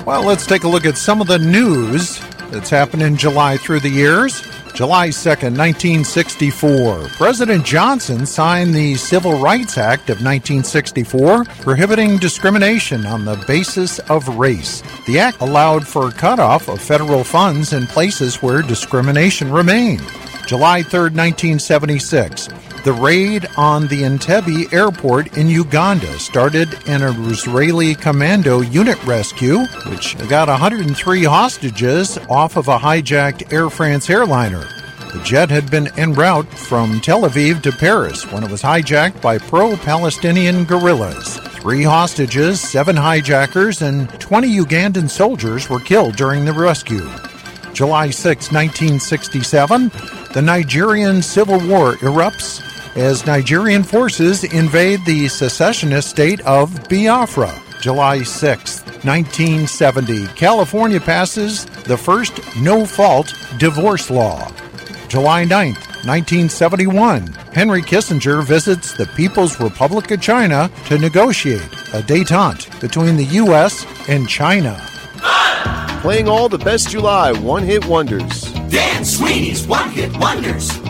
Well, let's take a look at some of the news that's happened in July through the years. July 2nd, 1964. President Johnson signed the Civil Rights Act of 1964, prohibiting discrimination on the basis of race. The act allowed for cutoff of federal funds in places where discrimination remained. July 3rd, 1976. The raid on the Entebbe airport in Uganda started an Israeli commando unit rescue, which got 103 hostages off of a hijacked Air France airliner. The jet had been en route from Tel Aviv to Paris when it was hijacked by pro-Palestinian guerrillas. 3 hostages, 7 hijackers, and 20 Ugandan soldiers were killed during the rescue. July 6, 1967, the Nigerian Civil War erupts as Nigerian forces invade the secessionist state of Biafra. July 6, 1970, California passes the first no-fault divorce law. July 9, 1971, Henry Kissinger visits the People's Republic of China to negotiate a détente between the U.S. and China. Playing all the best July one-hit wonders. Dan Sweeney's One Hit Wonders.